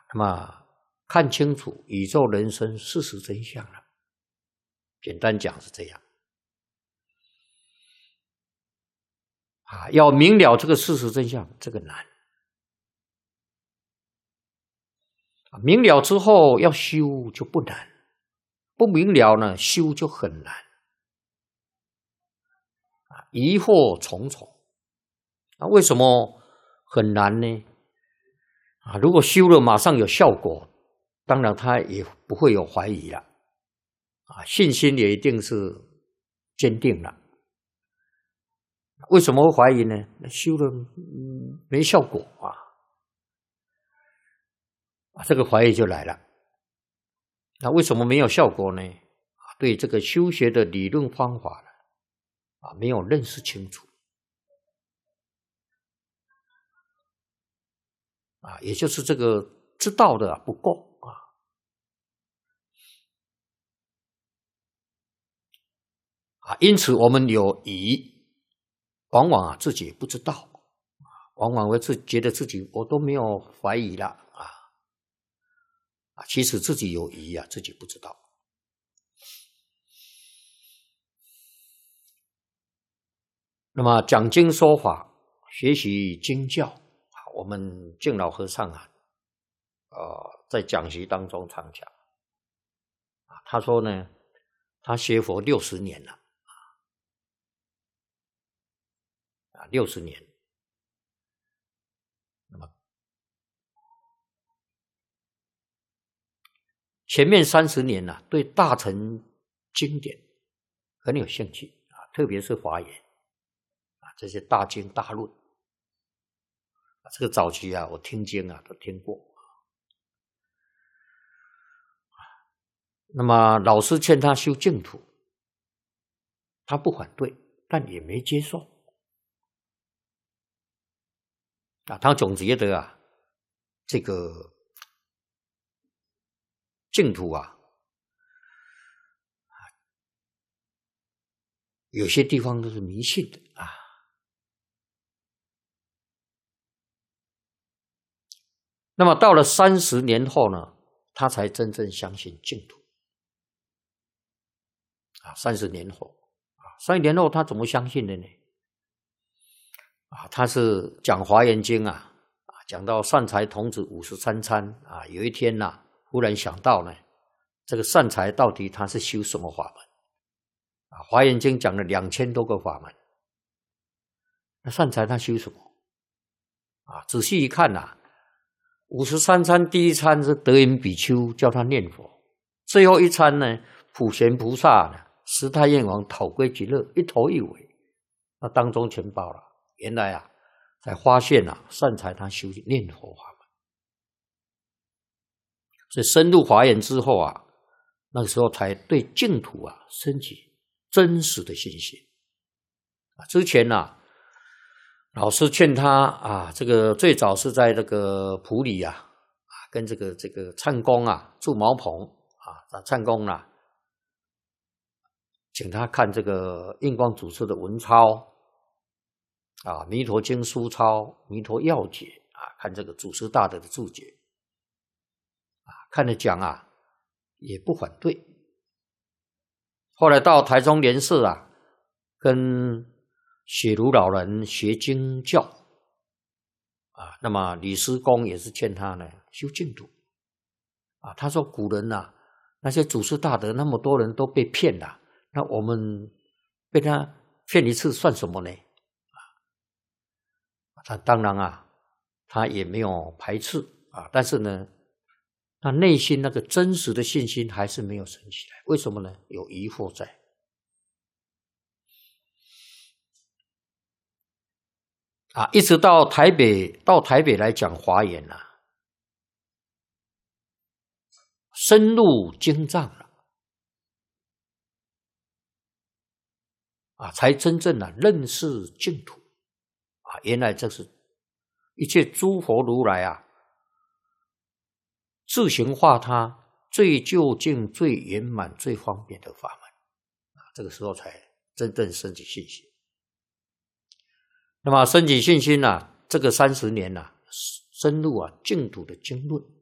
那么看清楚宇宙人生事实真相了。简单讲是这样。要明了这个事实真相，这个难。明了之后要修就不难，不明了呢，修就很难。疑惑重重。为什么很难呢？如果修了马上有效果，当然他也不会有怀疑了。信心也一定是坚定了。为什么会怀疑呢？修了没效果这个怀疑就来了。那为什么没有效果呢？对这个修学的理论方法没有认识清楚。也就是这个知道的不够因此我们有疑，往往自己不知道，往往会觉得自己我都没有怀疑了其实自己有疑自己不知道。那么讲经说法，学习经教，我们净老和尚在讲习当中常讲他说呢，他学佛60年了60年。那么前面30年对大乘经典很有兴趣特别是华严这些大经大论这个早期我听经都听过。那么老师劝他修净土，他不反对，但也没接受他总觉得这个净土有些地方都是迷信的那么到了30年后呢，他才真正相信净土30年后30年后他怎么相信的呢？他是讲华严经讲到善财童子53参有一天忽然想到呢，这个善财到底他是修什么法门华严经讲了2000多个法门，那善财他修什么仔细一看53参第一参是德云比丘叫他念佛，最后一参呢，普贤菩萨十大愿王讨归极乐，一头一尾那当中全包了。原来才发现善财他修念佛法门。所以深入华严之后那个时候才对净土升起真实的信心之前老师劝他这个最早是在这个埔里跟这个灿公住茅棚灿公请他看这个印光祖师的文钞弥陀经书钞、弥陀要解看这个祖师大德的注解看了讲也不反对。后来到台中莲社跟雪庐老人学经教那么李师公也是劝他呢修净土他说古人那些祖师大德那么多人都被骗了，那我们被他骗一次算什么呢？他当然他也没有排斥但是呢，他内心那个真实的信心还是没有升起来。为什么呢？有疑惑在。一直到台北来讲华严深入经藏了才真正认识净土原来这是一切诸佛如来自行化他最究竟、最圆满、最方便的法门这个时候才真正升起信心。那么升起信心这个30年深入净土的经论